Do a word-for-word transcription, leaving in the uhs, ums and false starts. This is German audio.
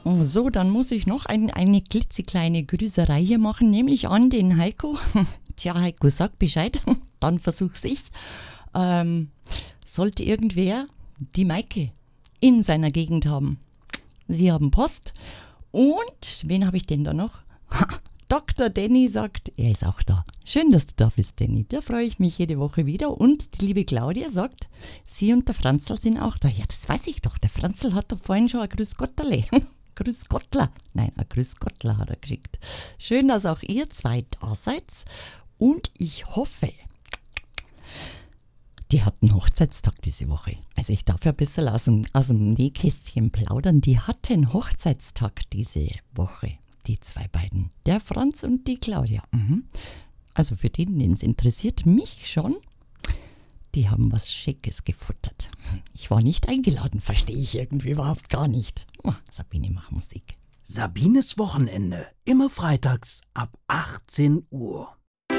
So, dann muss ich noch ein, eine klitzekleine Grüßerei hier machen, nämlich an den Heiko. Tja, Heiko, sag Bescheid, dann versuch's ich. Ähm, sollte irgendwer die Maike in seiner Gegend haben. Sie haben Post. Und wen habe ich denn da noch? Ha, Doktor Danny sagt, er ist auch da. Schön, dass du da bist, Danny. Da freue ich mich jede Woche wieder. Und die liebe Claudia sagt, sie und der Franzl sind auch da. Ja, das weiß ich doch. Der Franzl hat doch vorhin schon ein Grüß Gotterle. Grüß Gottler. Nein, ein Grüß Gottler hat er geschickt. Schön, dass auch ihr zwei da seid. Und ich hoffe, die hat einen Hochzeitstag diese Woche. Also ich darf ja ein bisschen aus dem, aus dem Nähkästchen plaudern. Die hatten Hochzeitstag diese Woche, die zwei beiden. Der Franz und die Claudia. Mhm. Also für den, den es interessiert, mich schon. Die haben was Schickes gefuttert. Ich war nicht eingeladen, verstehe ich irgendwie überhaupt gar nicht. Oh, Sabine, mach Musik. Sabines Wochenende, immer freitags ab achtzehn Uhr.